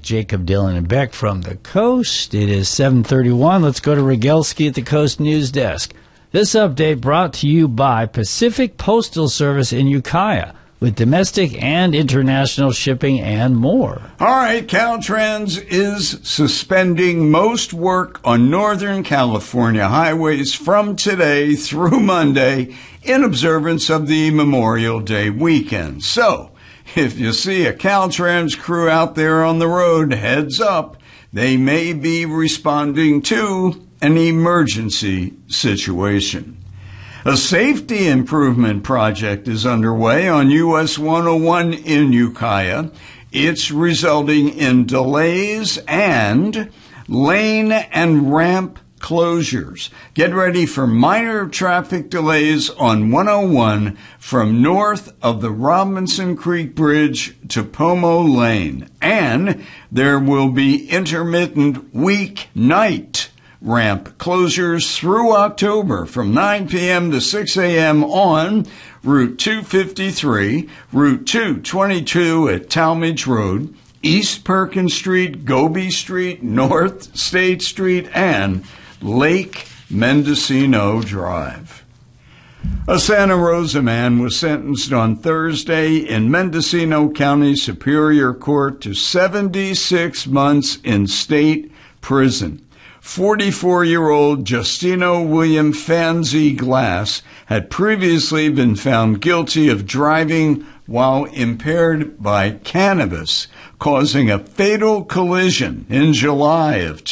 Jacob, Dylan, and Beck from the Coast. It is 7:31. Let's go to Rogelski at the Coast News Desk. This update brought to you by Pacific Postal Service in Ukiah, with domestic and international shipping and more. All right, Caltrans is suspending most work on Northern California highways from today through Monday in observance of the Memorial Day weekend. So, if you see a Caltrans crew out there on the road, heads up, they may be responding to an emergency situation. A safety improvement project is underway on US 101 in Ukiah. It's resulting in delays and lane and ramp closures. Get ready for minor traffic delays on 101 from north of the Robinson Creek Bridge to Pomo Lane. And there will be intermittent weeknight ramp closures through October from 9 p.m. to 6 a.m. on Route 253, Route 222 at Talmadge Road, East Perkins Street, Goby Street, North State Street, and Lake Mendocino Drive. A Santa Rosa man was sentenced on Thursday in Mendocino County Superior Court to 76 months in state prison. 44-year-old Justino William Fanzi Glass had previously been found guilty of driving while impaired by cannabis, causing a fatal collision in July of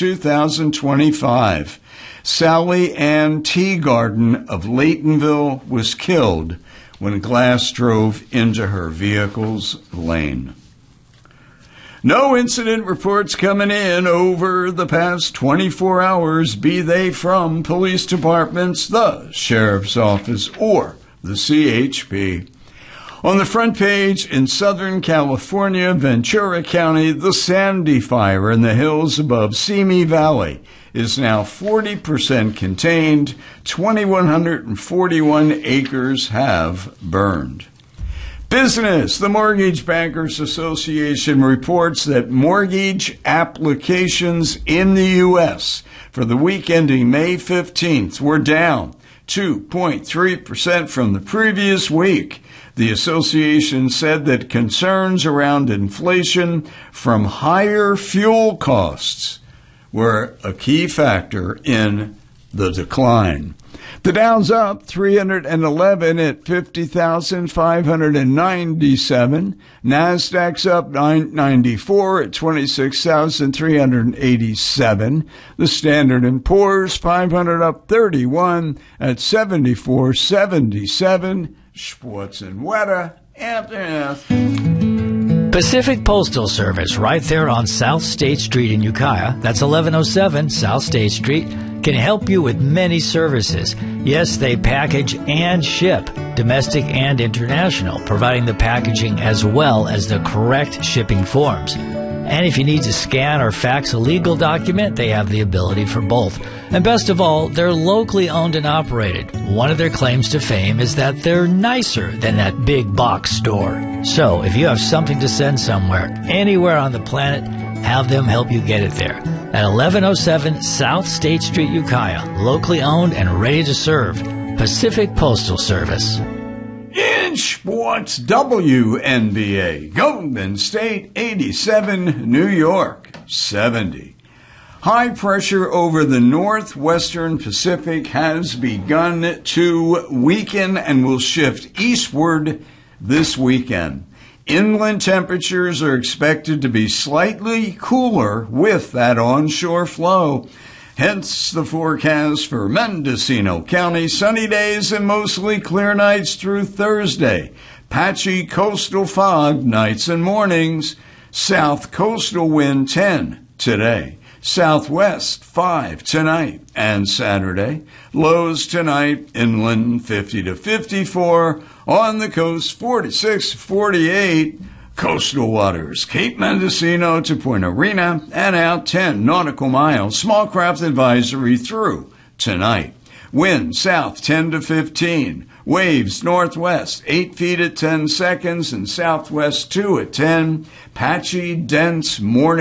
2025. Sally Ann Teagarden of Laytonville was killed when Glass drove into her vehicle's lane. No incident reports coming in over the past 24 hours, be they from police departments, the sheriff's office, or the CHP. On the front page in Southern California, Ventura County, the Sandy Fire in the hills above Simi Valley is now 40% contained. 2,141 acres have burned. Business. The Mortgage Bankers Association reports that mortgage applications in the U.S. for the week ending May 15th were down 2.3% from the previous week. The association said that concerns around inflation from higher fuel costs were a key factor in the decline. The Dow's up 311 at 50,597. NASDAQ's up 994 at 26,387. The Standard & Poor's 500 up 31 at 7477. Schwartz and Weta, Anthony. Pacific Postal Service, right there on South State Street in Ukiah. That's 1107 South State Street. Can help you with many services. Yes, they package and ship, domestic and international, providing the packaging as well as the correct shipping forms. And if you need to scan or fax a legal document, they have the ability for both. And best of all, they're locally owned and operated. One of their claims to fame is that they're nicer than that big box store. So if you have something to send somewhere, anywhere on the planet, have them help you get it there. At 1107 South State Street, Ukiah, locally owned and ready to serve. Pacific Postal Service. In sports, WNBA, Golden State 87, New York 70. High pressure over the northwestern Pacific has begun to weaken and will shift eastward this weekend. Inland temperatures are expected to be slightly cooler with that onshore flow. Hence the forecast for Mendocino County: sunny days and mostly clear nights through Thursday. Patchy coastal fog nights and mornings. South coastal wind 10 today. Southwest 5 tonight and Saturday. Lows tonight inland 50 to 54. On the coast 46 to 48. Coastal waters, Cape Mendocino to Point Arena and out 10 nautical miles. Small craft advisory through tonight. Wind south 10 to 15. Waves northwest 8 feet at 10 seconds and southwest 2 at 10. Patchy, dense morning.